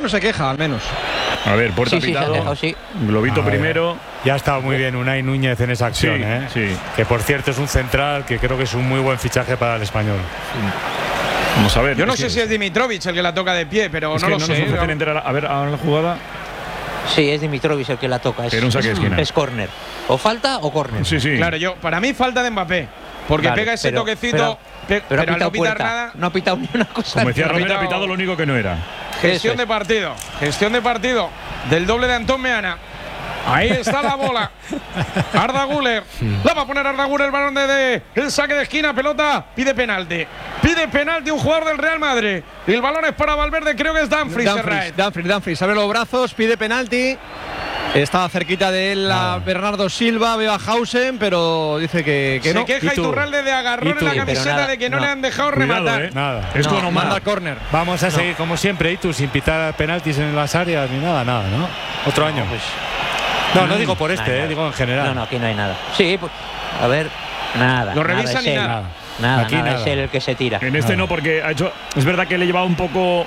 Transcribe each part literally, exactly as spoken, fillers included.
pero se queja al menos. A ver, Puerta Sí, sí, pitado, se ha dejado, sí. Globito A ver. primero. Ya ha estado muy bien Unai Núñez en esa acción, Sí, ¿eh? sí. Que por cierto es un central que creo que es un muy buen fichaje para el Español. Vamos a ver. Yo no es sé que- si es Dimitrovic el que la toca de pie, pero es no que lo no sé. nos ofrecen entera la- A ver, ahora la jugada. Sí, es Dimitrovic el que la toca. Es, Era un saque de esquina. Es córner. O falta o córner. Sí, sí. Claro, yo, para mí falta de Mbappé. Porque Vale, pega ese pero- toquecito, pe- Pero, pero, ha al pitado no pitar puerta. nada. No ha pitado ni una cosa. Como decía no ha Romero, ha pitado- pitado lo único que no era. Gestión Eso de es. partido. Gestión de partido del doble de Antón Meana. Ahí está la bola. Arda Güler. La va a poner Arda Güler, el balón de, de el saque de esquina, pelota. Pide penalti. Pide penalti un jugador del Real Madrid. Y el balón es para Valverde, creo que es Dumfries. Dumfries, Serraet. Dumfries, Dumfries, abre los brazos, pide penalti. Estaba cerquita de él a Bernardo Silva, veo a Hausen, pero dice que, que Se no. queja ¿Y tú? Iturralde de agarrón ¿Y en tú? la Sí, pero camiseta nada, de que no, no. le han dejado Cuidado, rematar. eh. Nada. Esto No, no, Manda manda. al córner. Vamos a seguir como siempre, y tú sin pitar penaltis en las áreas ni nada, nada, ¿no? Otro año. Pues, No, no digo por este, nada, eh, nada. digo en general. No, no, aquí no hay nada. Sí, pues, a ver, nada. Lo nada, revisan es y él. nada. Nada, Aquí nada, nada. es él el que se tira. En este Nada. no, porque ha hecho. Es verdad que le llevaba un poco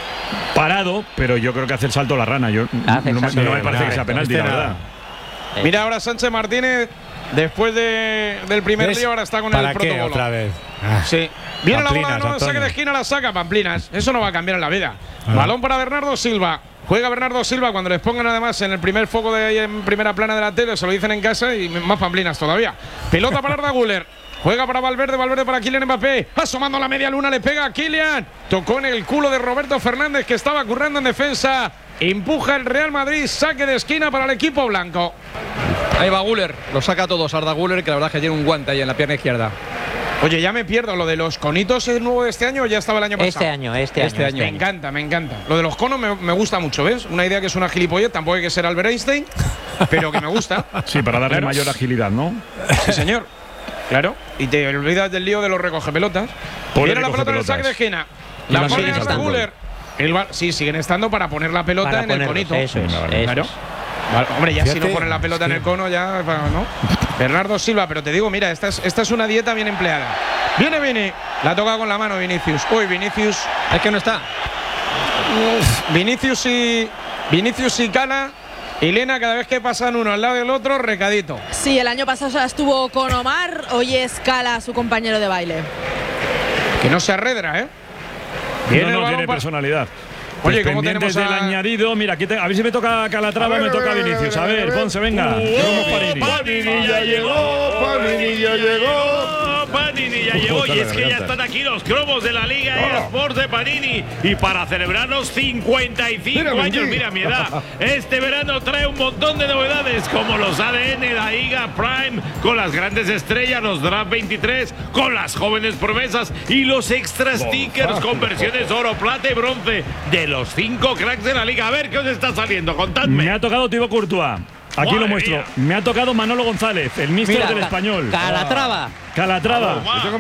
parado, pero yo creo que hace el salto la rana. Yo Hace el no, me- salto no me la parece rana. que sea penalti, Este la nada. verdad. Eh, Mira ahora Sánchez Martínez, después de, del primer ¿Ves? lío, ahora está con ¿Para el qué protocolo. otra vez? Ah. Sí. Viene la bola Pamplinas, de nuevo, saque Antonio. de esquina, la saca Pamplinas. Eso no va a cambiar en la vida. Ah. Balón para Bernardo Silva. Juega Bernardo Silva cuando les pongan además en el primer foco de ahí en primera plana de la tele, se lo dicen en casa y más Pamplinas todavía. Pelota para Arda Güler. Juega para Valverde, Valverde para Kylian Mbappé. Asomando la media luna, le pega a Kylian. Tocó en el culo de Roberto Fernández que estaba currando en defensa. Empuja el Real Madrid, saque de esquina para el equipo blanco. Ahí va Güler, lo saca a todos. Arda Güler, que la verdad es que tiene un guante ahí en la pierna izquierda. Oye, ya me pierdo. ¿Lo de los conitos es nuevo de este año o ya estaba el año pasado? Este año, este, Este año. año. Me encanta, me encanta. Lo de los conos me, me gusta mucho, ¿ves? Una idea que es una gilipollez, tampoco hay que ser Albert Einstein, pero que me gusta. Sí, para darle Claro. mayor agilidad, ¿no? Sí, señor. Claro. Y te olvidas del lío de los recogepelotas. Pobre Viene la pelota en el recogepelotas. saque de esquina. Y La van pone siguen Arda estando. Güler. El ba- sí, siguen estando para poner la pelota Para en el ponerlos, conito. eso es, Venga, vale. eso Claro. es. Vale, hombre, ya si Fíjate, no ponen la pelota en el cono, ya, ¿no? Bernardo Silva, pero te digo, mira, esta es, esta es una dieta bien empleada. Viene Vini, la toca con la mano Vinicius. Uy, Vinicius. Es que no está. Vinicius y Vinicius y Cala. Y Lena, cada vez que pasan uno al lado del otro, recadito. Sí, el año pasado ya estuvo con Omar, hoy es Cala, su compañero de baile. Que no se arredra, ¿eh? No, el no, balón tiene pa- personalidad. Oye, Pues ¿cómo pendientes tenemos del a- añadido. Mira, aquí te- a ver si me toca Calatrava, me toca Vinicius. A ver, Ponce, venga. Vamos, Panini. Panini ya llegó, Panini ya llegó, Panini ya llegó. Y es que ya están aquí los cromos de la Liga eSports de Panini. Y para celebrarnos cincuenta y cinco años, mira mi edad, este verano trae un montón de novedades como los A D N, la Liga Prime, con las grandes estrellas, los Draft veintitrés, con las jóvenes promesas y los extra stickers con versiones oro, plata y bronce de los cinco cracks de la Liga. A ver qué os está saliendo, contadme. Me ha tocado Thibaut Courtois. Aquí Madre lo muestro. mía. Me ha tocado Manolo González, el míster Mira, del Ca- Español. Calatrava. Calatrava.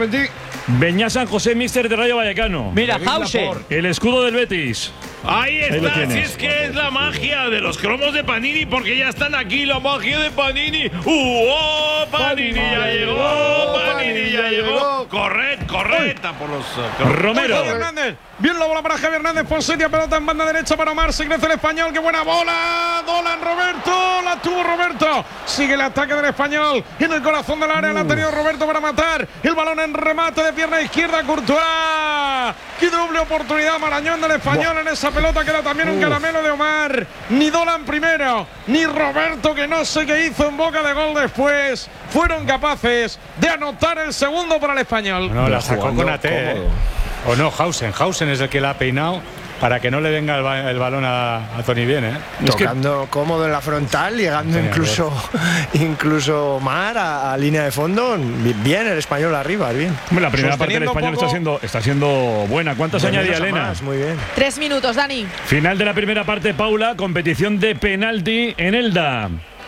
Beñá San José, míster de Rayo Vallecano. Mira, Hausen. El escudo del Betis. Ahí Ahí lo está, si tienes. es que es la magia de los cromos de Panini, porque ya están aquí, la magia de Panini. ¡Uh! oh, Panini ya llegó, Panini ya llegó. Corred, correcta por los. uh, cromos. Romero. Javi Hernández. Bien la bola para Javi Hernández. Ponsetia, pelota en banda derecha para Omar. Se crece el español. ¡Qué buena bola! Dolan Roberto. La tuvo Roberto. Sigue el ataque del español. En el corazón del área la ha tenido Roberto para matar. El balón en remate de pierna izquierda. Courtois. ¡Qué doble oportunidad! Marañón del español en esa pelota. Queda también un caramelo de Omar. Ni Dolan primero, ni Roberto, que no sé qué hizo en boca de gol después, fueron capaces de anotar el segundo para el español. No, la sacó con A T. ¿eh? O no, Hausen. Hausen es el que la ha peinado para que no le venga el, ba- el balón a, a Toni Bien, ¿eh? Es que Tocando cómodo en la frontal, llegando Sí, incluso, incluso Omar a, a línea de fondo. Bien el español arriba, bien. Hombre, la primera parte del Sosteniendo español poco. está siendo, está siendo buena. ¿Cuántos De añadía menos a Elena? más, muy bien. Tres minutos, Dani. Final de la primera parte, Paula. Competición de penalti en Elda.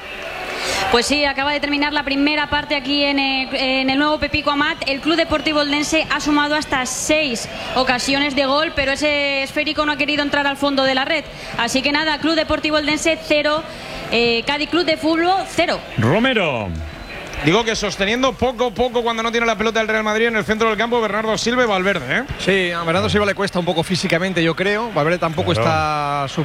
Pues sí, acaba de terminar la primera parte aquí en el, en el nuevo Pepico Amat. El Club Deportivo Eldense ha sumado hasta seis ocasiones de gol, pero ese esférico no ha querido entrar al fondo de la red. Así que nada, Club Deportivo Eldense cero, eh, Cádiz Club de Fútbol cero. Romero. Digo que sosteniendo poco poco cuando no tiene la pelota del Real Madrid en el centro del campo, Bernardo Silva y Valverde, ¿eh? Sí, a Bernardo Silva le cuesta un poco físicamente, yo creo. Valverde tampoco Claro. está